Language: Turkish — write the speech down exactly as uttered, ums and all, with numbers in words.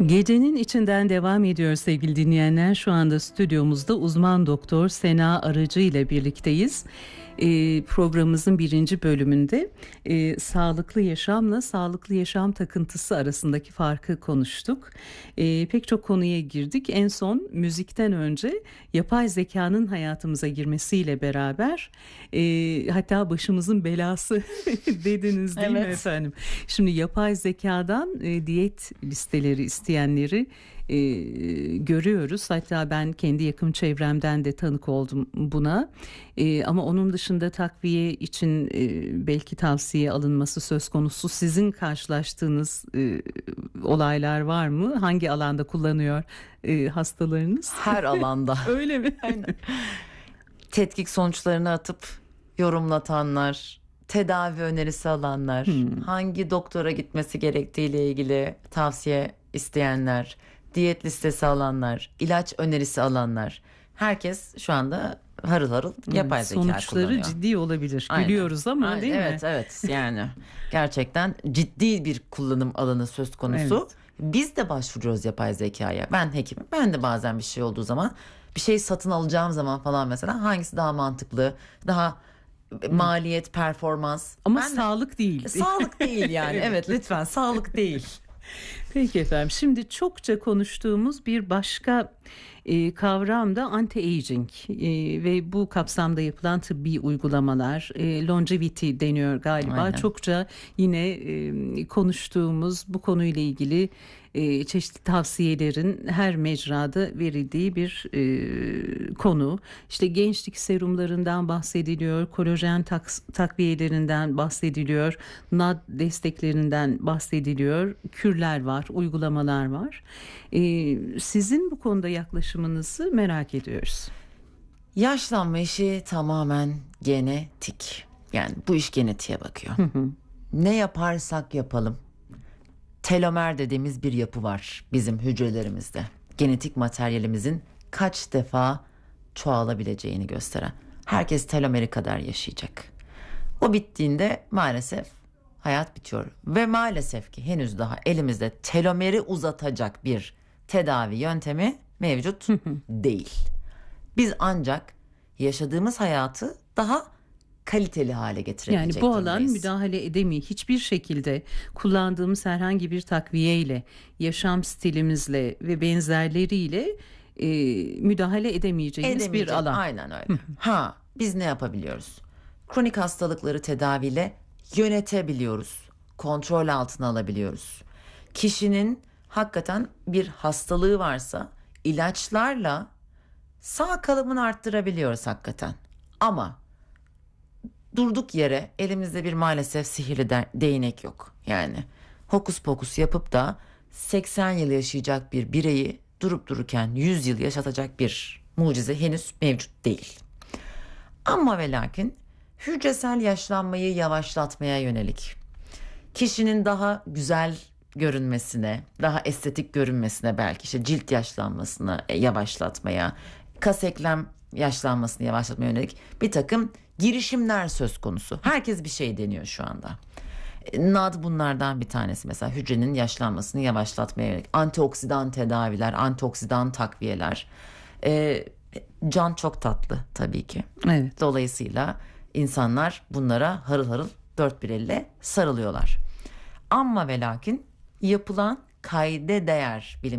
Gecenin içinden devam ediyor sevgili dinleyenler. Şu anda stüdyomuzda uzman doktor Sena Arıcı ile birlikteyiz. E, programımızın birinci bölümünde e, sağlıklı yaşamla sağlıklı yaşam takıntısı arasındaki farkı konuştuk. E, pek çok konuya girdik. En son müzikten önce yapay zekanın hayatımıza girmesiyle beraber e, hatta başımızın belası dediniz değil Evet. mi efendim? Şimdi yapay zekadan e, diyet listeleri isteyenleri e, görüyoruz. Hatta ben kendi yakın çevremden de tanık oldum buna. E, ama onun dışında takviye için e, belki tavsiye alınması söz konusu. Sizin karşılaştığınız e, olaylar var mı? Hangi alanda kullanıyor e, hastalarınız? Her alanda. Öyle mi? Aynen. Tetkik sonuçlarını atıp yorumlatanlar, tedavi önerisi alanlar, hmm. hangi doktora gitmesi gerektiğiyle ilgili tavsiye isteyenler, diyet listesi alanlar, ilaç önerisi alanlar. Herkes şu anda harıl harıl yapay evet, zeka sonuçları kullanıyor. Sonuçları ciddi olabilir. Aynen. Gülüyoruz ama Aynen. değil evet, mi? Evet evet yani gerçekten ciddi bir kullanım alanı söz konusu. Evet. Biz de başvuruyoruz yapay zekaya. Ben hekimim. Ben de bazen bir şey olduğu zaman, bir şey satın alacağım zaman falan mesela hangisi daha mantıklı, daha maliyet, performans. Ama ben sağlık de, değil. Sağlık değil yani. evet. evet lütfen sağlık değil. Peki efendim, şimdi çokça konuştuğumuz bir başka e, kavram da anti-aging e, ve bu kapsamda yapılan tıbbi uygulamalar, e, longevity deniyor galiba. Aynen. Çokça yine e, konuştuğumuz bu konuyla ilgili e, çeşitli tavsiyelerin her mecrada verildiği bir e, konu. İşte gençlik serumlarından bahsediliyor, kolajen tak- takviyelerinden bahsediliyor, N A D desteklerinden bahsediliyor, kürler var, uygulamalar var. Ee, sizin bu konuda yaklaşımınızı merak ediyoruz. Yaşlanma işi tamamen genetik. Yani bu iş genetiğe bakıyor. Hı hı. Ne yaparsak yapalım, telomer dediğimiz bir yapı var bizim hücrelerimizde. Genetik materyalimizin kaç defa çoğalabileceğini gösteren. Herkes telomeri kadar yaşayacak. O bittiğinde maalesef hayat bitiyor. Ve maalesef ki henüz daha elimizde telomeri uzatacak bir tedavi yöntemi mevcut değil. Biz ancak yaşadığımız hayatı daha kaliteli hale getirebilecek Yani bu alan durumdayız. müdahale edemiyor. Hiçbir şekilde kullandığımız herhangi bir takviyeyle, yaşam stilimizle ve benzerleriyle e, müdahale edemeyeceğimiz Edemeyecek. bir alan. Aynen öyle. ha biz ne yapabiliyoruz? Kronik hastalıkları tedaviyle yönetebiliyoruz. Kontrol altına alabiliyoruz. Kişinin hakikaten bir hastalığı varsa ilaçlarla sağ kalımını arttırabiliyoruz hakikaten. Ama durduk yere elimizde bir maalesef sihirli de- değnek yok. Yani hokus pokus yapıp da seksen yıl yaşayacak bir bireyi durup dururken yüz yıl yaşatacak bir mucize henüz mevcut değil. Ama ve lakin hücresel yaşlanmayı yavaşlatmaya yönelik, kişinin daha güzel görünmesine, daha estetik görünmesine, belki işte cilt yaşlanmasını yavaşlatmaya, kas eklem yaşlanmasını yavaşlatmaya yönelik bir takım girişimler söz konusu. Herkes bir şey deniyor şu anda. N A D bunlardan bir tanesi, mesela hücrenin yaşlanmasını yavaşlatmaya yönelik antioksidan tedaviler, antioksidan takviyeler. Ee, can çok tatlı tabii ki. Evet. Dolayısıyla insanlar bunlara harıl harıl dört bir elle sarılıyorlar. Ama ve lakin yapılan kayda değer bilim